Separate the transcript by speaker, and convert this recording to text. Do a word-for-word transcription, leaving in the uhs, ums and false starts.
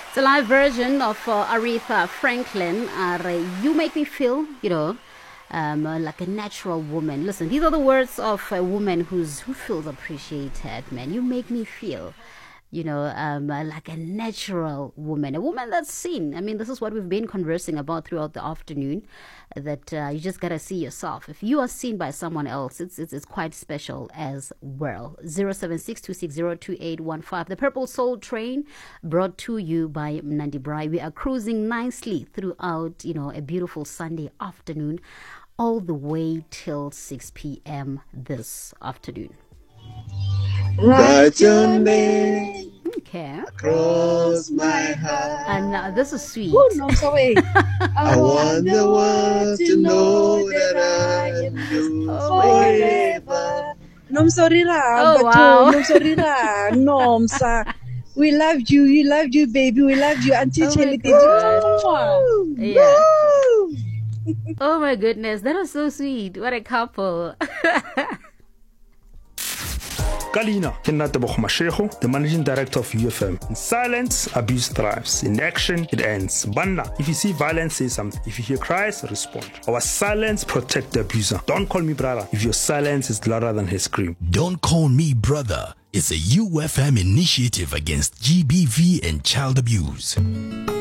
Speaker 1: It's a live version of uh, Aretha Franklin. Uh, you make me feel, you know, um, uh, like a natural woman. Listen, these are the words of a woman who's who feels appreciated, man. You make me feel, you know, um, uh, like a natural woman, a woman that's seen. I mean, this is what we've been conversing about throughout the afternoon, that uh, you just got to see yourself. If you are seen by someone else, it's, it's it's quite special as well. zero seven six two six zero two eight one five. The Purple Soul Train, brought to you by Mnandi Brai. We are cruising nicely throughout, you know, a beautiful Sunday afternoon, all the way till six p.m. this afternoon.
Speaker 2: Write your name
Speaker 1: Okay.
Speaker 2: across my heart.
Speaker 1: And uh, this is sweet.
Speaker 3: Oh, no, I'm sorry.
Speaker 2: I want the world to know that I am yours forever.
Speaker 3: No, I'm sorry, la.
Speaker 1: Oh,
Speaker 3: but
Speaker 1: wow.
Speaker 3: no, I'm sorry, la. No, I'm sorry. We loved you. You loved you, baby. We loved you. Auntie
Speaker 1: Oh my
Speaker 3: Chelly.
Speaker 1: God. Yeah. Oh my goodness, that was so sweet. What a couple.
Speaker 4: Kalina, Kenatabo Mashego, the managing director of U F M. In silence, abuse thrives. In action, it ends. Banna, if you see violence, say something. If you hear cries, respond. Our silence protect the abuser. Don't call me brother if your silence is louder than his scream.
Speaker 5: Don't Call Me Brother is a U F M initiative against G B V and child abuse.